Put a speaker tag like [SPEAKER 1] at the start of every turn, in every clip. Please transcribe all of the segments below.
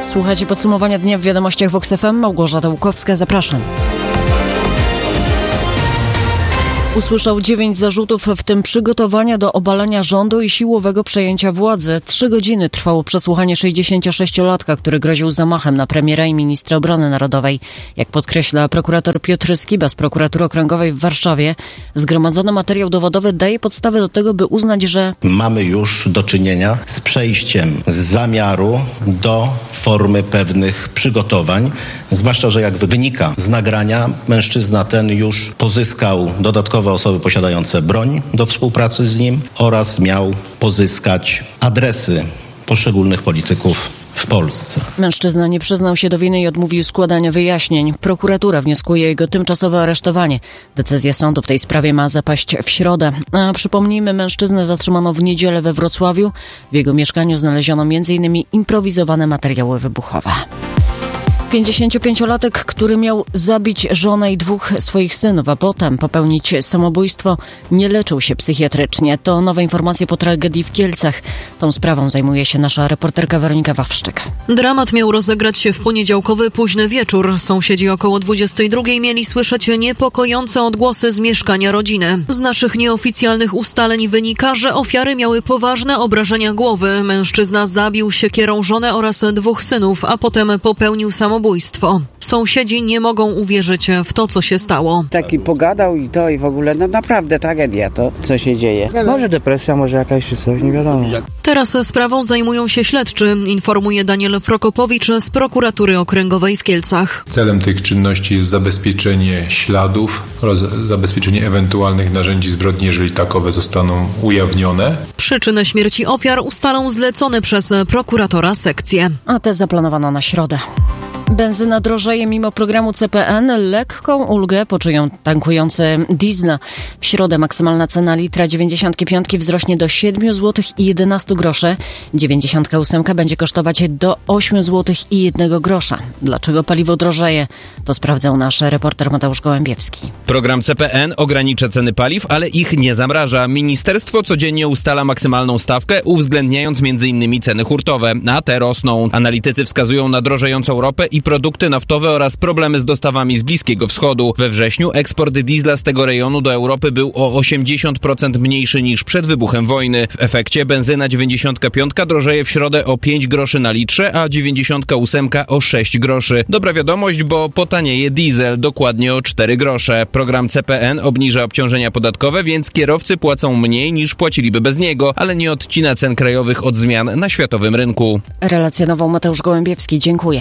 [SPEAKER 1] Słuchajcie podsumowania dnia w Wiadomościach Vox FM. Małgorzata Łukowska, zapraszam. Usłyszał 9 zarzutów, w tym przygotowania do obalenia rządu i siłowego przejęcia władzy. 3 godziny trwało przesłuchanie 66-latka, który groził zamachem na premiera i ministra obrony narodowej. Jak podkreśla prokurator Piotr Skiba z Prokuratury Okręgowej w Warszawie, zgromadzony materiał dowodowy daje podstawę do tego, by uznać, że
[SPEAKER 2] mamy już do czynienia z przejściem z zamiaru do formy pewnych przygotowań, zwłaszcza, że jak wynika z nagrania, mężczyzna ten już pozyskał dodatkowe osoby posiadające broń do współpracy z nim oraz miał pozyskać adresy poszczególnych polityków w Polsce.
[SPEAKER 1] Mężczyzna nie przyznał się do winy i odmówił składania wyjaśnień. Prokuratura wnioskuje o jego tymczasowe aresztowanie. Decyzja sądu w tej sprawie ma zapaść w środę. A przypomnijmy, mężczyznę zatrzymano w niedzielę we Wrocławiu. W jego mieszkaniu znaleziono m.in. improwizowane materiały wybuchowe. 55-latek, który miał zabić żonę i 2 swoich synów, a potem popełnić samobójstwo, nie leczył się psychiatrycznie. To nowe informacje po tragedii w Kielcach. Tą sprawą zajmuje się nasza reporterka Weronika Wawrzyk.
[SPEAKER 3] Dramat miał rozegrać się w poniedziałkowy późny wieczór. Sąsiedzi około 22 mieli słyszeć niepokojące odgłosy z mieszkania rodziny. Z naszych nieoficjalnych ustaleń wynika, że ofiary miały poważne obrażenia głowy. Mężczyzna zabił siekierą żonę oraz 2 synów, a potem popełnił samobójstwo. Sąsiedzi nie mogą uwierzyć w to, co się stało.
[SPEAKER 4] Taki pogadał i to i w ogóle, naprawdę tragedia to, co się dzieje. Może depresja, może jakaś coś, nie wiadomo.
[SPEAKER 3] Teraz sprawą zajmują się śledczy, informuje Daniel Prokopowicz z Prokuratury Okręgowej w Kielcach.
[SPEAKER 5] Celem tych czynności jest zabezpieczenie śladów oraz zabezpieczenie ewentualnych narzędzi zbrodni, jeżeli takowe zostaną ujawnione.
[SPEAKER 3] Przyczynę śmierci ofiar ustalą zlecone przez prokuratora sekcje.
[SPEAKER 1] A te zaplanowano na środę. Benzyna drożeje mimo programu CPN. Lekką ulgę poczują tankujący diesla. W środę maksymalna cena litra 95 wzrośnie do 7 zł i 11 groszy. 98 będzie kosztować do 8 zł i 1 grosza. Dlaczego paliwo drożeje? To sprawdzał nasz reporter Mateusz Gołębiewski.
[SPEAKER 6] Program CPN ogranicza ceny paliw, ale ich nie zamraża. Ministerstwo codziennie ustala maksymalną stawkę, uwzględniając m.in. ceny hurtowe, a te rosną. Analitycy wskazują na drożejącą ropę i produkty naftowe oraz problemy z dostawami z Bliskiego Wschodu. We wrześniu eksport diesla z tego rejonu do Europy był o 80% mniejszy niż przed wybuchem wojny. W efekcie benzyna 95 drożeje w środę o 5 groszy na litrze, a 98 o 6 groszy. Dobra wiadomość, bo potanieje diesel dokładnie o 4 grosze. Program CPN obniża obciążenia podatkowe, więc kierowcy płacą mniej niż płaciliby bez niego, ale nie odcina cen krajowych od zmian na światowym rynku.
[SPEAKER 1] Relacjonował Mateusz Gołębiewski. Dziękuję.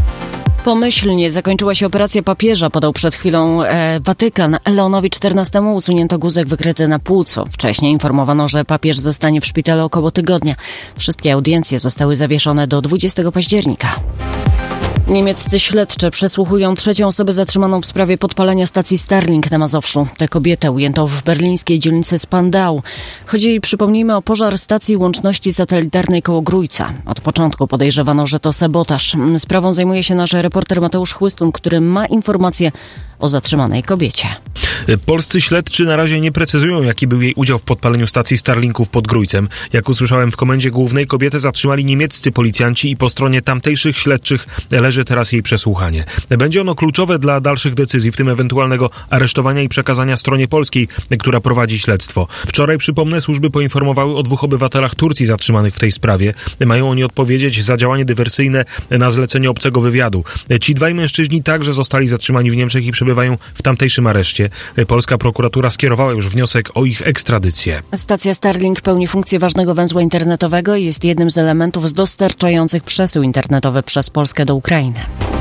[SPEAKER 1] Pomyślnie zakończyła się operacja papieża, podał przed chwilą Watykan. Leonowi XIV usunięto guzek wykryty na płucu. Wcześniej informowano, że papież zostanie w szpitalu około tygodnia. Wszystkie audiencje zostały zawieszone do 20 października. Niemieccy śledczy przesłuchują 3. osobę zatrzymaną w sprawie podpalenia stacji Starlink na Mazowszu. Tę kobietę ujęto w berlińskiej dzielnicy Spandau. Chodzi, przypomnijmy, o pożar stacji łączności satelitarnej koło Grójca. Od początku podejrzewano, że to sabotaż. Sprawą zajmuje się nasz reporter Mateusz Chłystun, który ma informacje o zatrzymanej kobiecie.
[SPEAKER 7] Polscy śledczy na razie nie precyzują, jaki był jej udział w podpaleniu stacji Starlinków pod Grójcem. Jak usłyszałem w Komendzie Głównej, kobietę zatrzymali niemieccy policjanci i po stronie tamtejszych śledczych leży teraz jej przesłuchanie. Będzie ono kluczowe dla dalszych decyzji, w tym ewentualnego aresztowania i przekazania stronie polskiej, która prowadzi śledztwo. Wczoraj, przypomnę, służby poinformowały o 2 obywatelach Turcji zatrzymanych w tej sprawie. Mają oni odpowiedzieć za działanie dywersyjne na zlecenie obcego wywiadu. Ci 2 mężczyźni także zostali zatrzymani w Niemczech i przebywają w tamtejszym areszcie. Polska prokuratura skierowała już wniosek o ich ekstradycję.
[SPEAKER 1] Stacja Starlink pełni funkcję ważnego węzła internetowego i jest jednym z elementów dostarczających przesył internetowy przez Polskę do Ukrainy.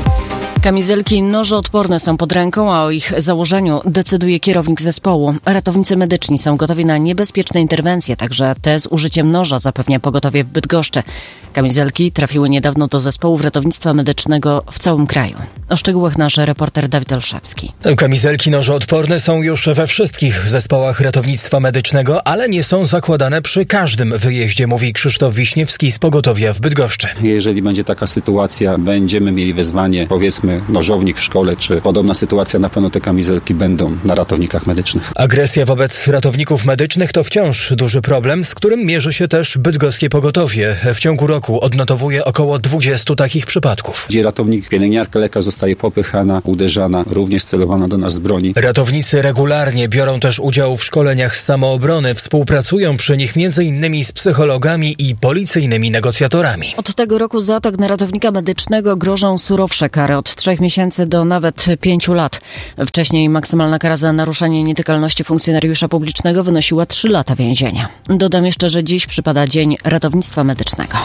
[SPEAKER 1] Kamizelki nożoodporne są pod ręką, a o ich założeniu decyduje kierownik zespołu. Ratownicy medyczni są gotowi na niebezpieczne interwencje, także te z użyciem noża, zapewnia pogotowie w Bydgoszczy. Kamizelki trafiły niedawno do zespołów ratownictwa medycznego w całym kraju. O szczegółach nasz reporter Dawid Olszewski.
[SPEAKER 8] Kamizelki nożoodporne są już we wszystkich zespołach ratownictwa medycznego, ale nie są zakładane przy każdym wyjeździe, mówi Krzysztof Wiśniewski z pogotowia w Bydgoszczy.
[SPEAKER 9] Jeżeli będzie taka sytuacja, będziemy mieli wezwanie, powiedzmy nożownik w szkole, czy podobna sytuacja, na pewno te kamizelki będą na ratownikach medycznych.
[SPEAKER 8] Agresja wobec ratowników medycznych to wciąż duży problem, z którym mierzy się też bydgoskie pogotowie. W ciągu roku odnotowuje około 20 takich przypadków.
[SPEAKER 9] Gdzie ratownik, pielęgniarka, lekarz zostaje popychana, uderzana, również celowana do nas z broni.
[SPEAKER 8] Ratownicy regularnie biorą też udział w szkoleniach z samoobrony, współpracują przy nich m.in. z psychologami i policyjnymi negocjatorami.
[SPEAKER 1] Od tego roku za atak na ratownika medycznego grożą surowsze kary od 3 miesięcy do nawet 5 lat. Wcześniej maksymalna kara za naruszenie nietykalności funkcjonariusza publicznego wynosiła 3 lata więzienia. Dodam jeszcze, że dziś przypada Dzień Ratownictwa Medycznego.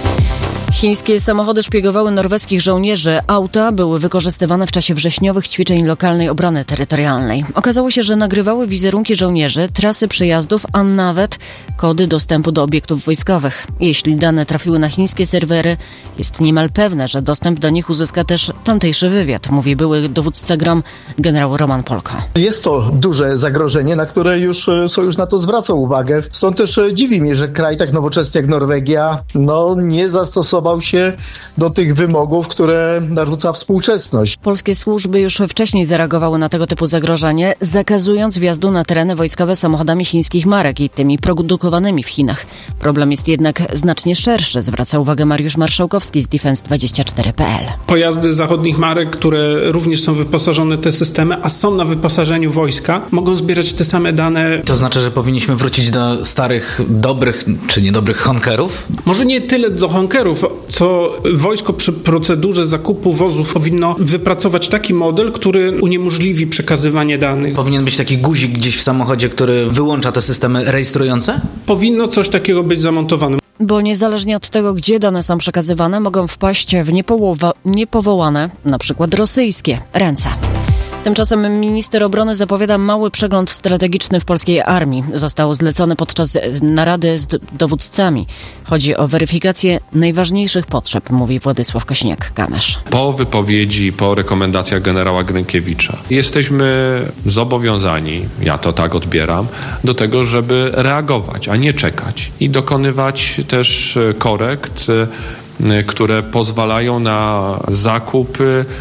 [SPEAKER 1] Chińskie samochody szpiegowały norweskich żołnierzy. Auta były wykorzystywane w czasie wrześniowych ćwiczeń lokalnej obrony terytorialnej. Okazało się, że nagrywały wizerunki żołnierzy, trasy przejazdów, a nawet kody dostępu do obiektów wojskowych. Jeśli dane trafiły na chińskie serwery, jest niemal pewne, że dostęp do nich uzyska też tamtejszy wywiad, mówi były dowódca GROM generał Roman Polko.
[SPEAKER 10] Jest to duże zagrożenie, na które Sojusz NATO zwraca uwagę. Stąd też dziwi mnie, że kraj tak nowoczesny jak Norwegia nie zastosował się do tych wymogów, które narzuca współczesność.
[SPEAKER 1] Polskie służby już wcześniej zareagowały na tego typu zagrożenie, zakazując wjazdu na tereny wojskowe samochodami chińskich marek i tymi produkowanymi w Chinach. Problem jest jednak znacznie szerszy, zwraca uwagę Mariusz Marszałkowski z Defense24.pl.
[SPEAKER 11] Pojazdy zachodnich marek, które również są wyposażone w te systemy, a są na wyposażeniu wojska, mogą zbierać te same dane.
[SPEAKER 12] To znaczy, że powinniśmy wrócić do starych, dobrych czy niedobrych honkerów?
[SPEAKER 11] Może nie tyle do honkerów, co wojsko przy procedurze zakupu wozów powinno wypracować taki model, który uniemożliwi przekazywanie danych.
[SPEAKER 12] Powinien być taki guzik gdzieś w samochodzie, który wyłącza te systemy rejestrujące?
[SPEAKER 11] Powinno coś takiego być zamontowane.
[SPEAKER 1] Bo niezależnie od tego, gdzie dane są przekazywane, mogą wpaść w niepowołane, na przykład rosyjskie, ręce. Tymczasem minister obrony zapowiada mały przegląd strategiczny w polskiej armii. Został zlecony podczas narady z dowódcami. Chodzi o weryfikację najważniejszych potrzeb, mówi Władysław Kosiniak-Kamysz.
[SPEAKER 13] Po wypowiedzi, po rekomendacjach generała Grynkiewicza jesteśmy zobowiązani, ja to tak odbieram, do tego, żeby reagować, a nie czekać i dokonywać też korekt, które pozwalają na zakup,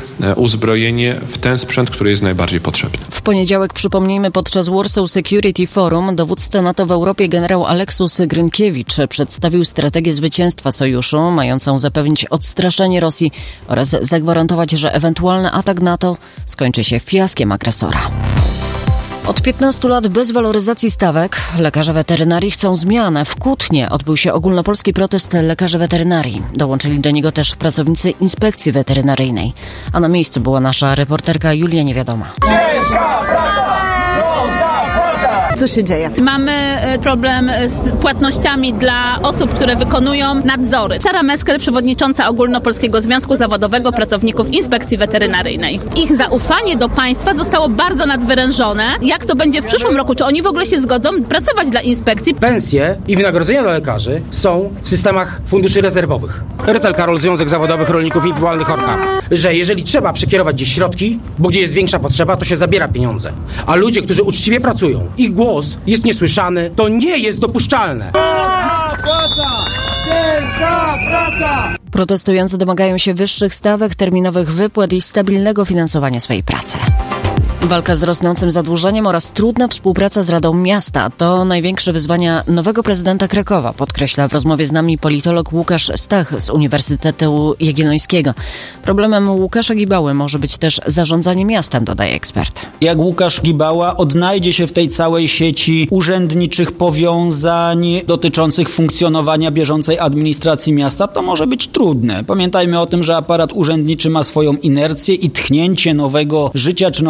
[SPEAKER 13] uzbrojenie w ten sprzęt, który jest najbardziej potrzebny.
[SPEAKER 1] W poniedziałek, przypomnijmy, podczas Warsaw Security Forum dowódca NATO w Europie generał Aleksus Grynkiewicz przedstawił strategię zwycięstwa sojuszu, mającą zapewnić odstraszenie Rosji oraz zagwarantować, że ewentualny atak NATO skończy się fiaskiem agresora. Od 15 lat bez waloryzacji stawek lekarze weterynarii chcą zmianę. W Kutnie odbył się ogólnopolski protest lekarzy weterynarii. Dołączyli do niego też pracownicy inspekcji weterynaryjnej. A na miejscu była nasza reporterka Julia Niewiadoma.
[SPEAKER 14] Co się dzieje? Mamy problem z płatnościami dla osób, które wykonują nadzory. Sara Meskel, przewodnicząca Ogólnopolskiego Związku Zawodowego Pracowników Inspekcji Weterynaryjnej. Ich zaufanie do państwa zostało bardzo nadwyrężone. Jak to będzie w przyszłym roku? Czy oni w ogóle się zgodzą pracować dla inspekcji?
[SPEAKER 15] Pensje i wynagrodzenia dla lekarzy są w systemach funduszy rezerwowych. Rytel Karol, Związek Zawodowych Rolników Indywidualnych Orka, że jeżeli trzeba przekierować gdzieś środki, bo gdzie jest większa potrzeba, to się zabiera pieniądze. A ludzie, którzy uczciwie pracują, ich głos jest niesłyszany, to nie jest dopuszczalne.
[SPEAKER 1] Protestujący domagają się wyższych stawek, terminowych wypłat i stabilnego finansowania swojej pracy. Walka z rosnącym zadłużeniem oraz trudna współpraca z Radą Miasta to największe wyzwania nowego prezydenta Krakowa, podkreśla w rozmowie z nami politolog Łukasz Stach z Uniwersytetu Jagiellońskiego. Problemem Łukasza Gibały może być też zarządzanie miastem, dodaje ekspert.
[SPEAKER 16] Jak Łukasz Gibała odnajdzie się w tej całej sieci urzędniczych powiązań dotyczących funkcjonowania bieżącej administracji miasta, to może być trudne. Pamiętajmy o tym, że aparat urzędniczy ma swoją inercję i tchnięcie nowego życia czy nowego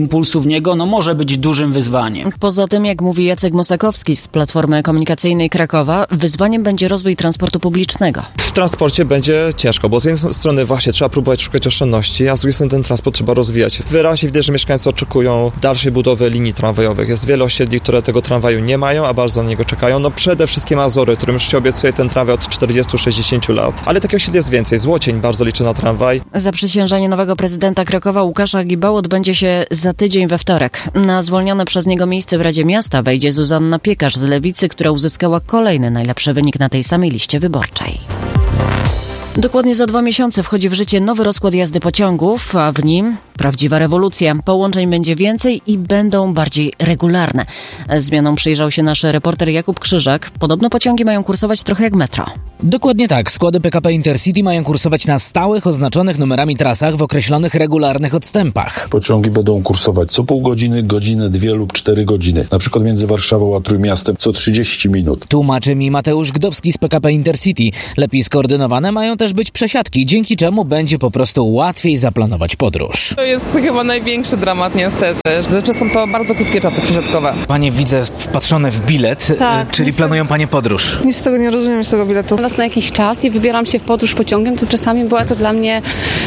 [SPEAKER 16] impulsu w niego może być dużym wyzwaniem.
[SPEAKER 1] Poza tym, jak mówi Jacek Mosakowski z Platformy Komunikacyjnej Krakowa, wyzwaniem będzie rozwój transportu publicznego.
[SPEAKER 17] W transporcie będzie ciężko, bo z jednej strony właśnie trzeba próbować szukać oszczędności, a z drugiej strony ten transport trzeba rozwijać. Wyraźnie widać, że mieszkańcy oczekują dalszej budowy linii tramwajowych. Jest wiele osiedli, które tego tramwaju nie mają, a bardzo na niego czekają. Przede wszystkim Azory, którym już się obiecuje ten tramwaj od 40-60 lat. Ale takich osiedli jest więcej. Złocień bardzo liczy na tramwaj. Zaprzysiężenie nowego prezydenta Krakowa Łukasza Gibała odbędzie się za tydzień we wtorek. Na zwolnione przez niego miejsce w Radzie Miasta wejdzie Zuzanna Piekarz z Lewicy, która uzyskała kolejny najlepszy wynik na tej samej liście wyborczej. Dokładnie za 2 miesiące wchodzi w życie nowy rozkład jazdy pociągów, a w nim prawdziwa rewolucja. Połączeń będzie więcej i będą bardziej regularne. Zmianą przyjrzał się nasz reporter Jakub Krzyżak. Podobno pociągi mają kursować trochę jak metro.
[SPEAKER 18] Dokładnie tak. Składy PKP Intercity mają kursować na stałych, oznaczonych numerami trasach w określonych regularnych odstępach.
[SPEAKER 19] Pociągi będą kursować co pół godziny, godzinę, 2 lub 4 godziny. Na przykład między Warszawą a Trójmiastem co 30 minut.
[SPEAKER 18] Tłumaczy mi Mateusz Gdowski z PKP Intercity. Lepiej skoordynowane mają też być przesiadki, dzięki czemu będzie po prostu łatwiej zaplanować podróż.
[SPEAKER 20] To jest chyba największy dramat niestety. Zazwyczaj są to bardzo krótkie czasy przesiadkowe.
[SPEAKER 12] Panie widzę wpatrzone w bilet, czyli planują panie podróż.
[SPEAKER 21] Nic z tego nie rozumiem, z tego biletu. Raz na jakiś czas i wybieram się w podróż pociągiem, to czasami była to dla mnie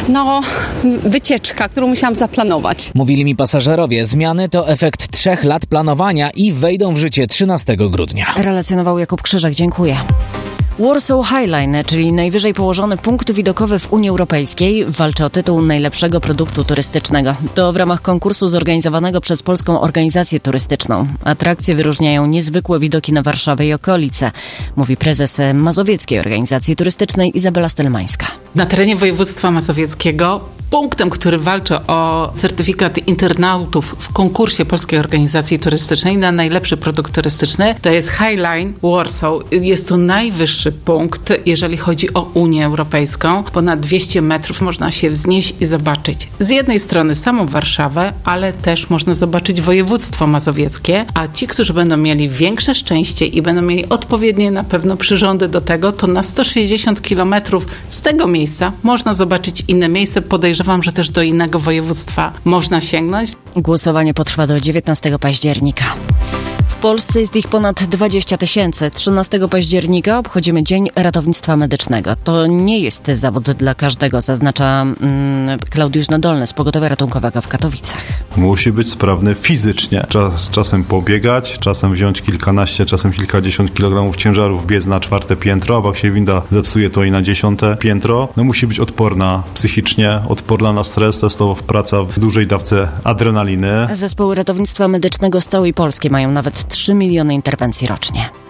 [SPEAKER 21] wycieczka, którą musiałam zaplanować.
[SPEAKER 18] Mówili mi pasażerowie, zmiany to efekt 3 lat planowania i wejdą w życie 13 grudnia.
[SPEAKER 1] Relacjonował Jakub Krzyżak, dziękuję. Warsaw High Line, czyli najwyżej położony punkt widokowy w Unii Europejskiej, walczy o tytuł najlepszego produktu turystycznego. To w ramach konkursu zorganizowanego przez Polską Organizację Turystyczną. Atrakcje wyróżniają niezwykłe widoki na Warszawę i okolice, mówi prezes Mazowieckiej Organizacji Turystycznej Izabela Stelmańska.
[SPEAKER 22] Na terenie województwa mazowieckiego punktem, który walczy o certyfikat internautów w konkursie Polskiej Organizacji Turystycznej na najlepszy produkt turystyczny, to jest High Line Warsaw. Jest to najwyższy punkt, jeżeli chodzi o Unię Europejską. Ponad 200 metrów można się wznieść i zobaczyć z jednej strony samą Warszawę, ale też można zobaczyć województwo mazowieckie, a ci, którzy będą mieli większe szczęście i będą mieli odpowiednie na pewno przyrządy do tego, to na 160 kilometrów z tego miejsca można zobaczyć inne miejsce. Podejrzewam, że też do innego województwa można sięgnąć.
[SPEAKER 1] Głosowanie potrwa do 19 października. W Polsce jest ich ponad 20 000. 13 października obchodzimy Dzień Ratownictwa Medycznego. To nie jest zawód dla każdego, zaznacza Klaudiusz Nadolny z Pogotowia Ratunkowego w Katowicach.
[SPEAKER 23] Musi być sprawny fizycznie. Czasem pobiegać, czasem wziąć kilkanaście, czasem kilkadziesiąt kilogramów ciężarów, biec na 4. piętro, a jak się winda zepsuje, to i na 10. piętro. Musi być odporna psychicznie, odporna na stres, testowo praca w dużej dawce adrenaliny.
[SPEAKER 1] Zespoły ratownictwa medycznego z całej Polski mają nawet 3 miliony interwencji rocznie.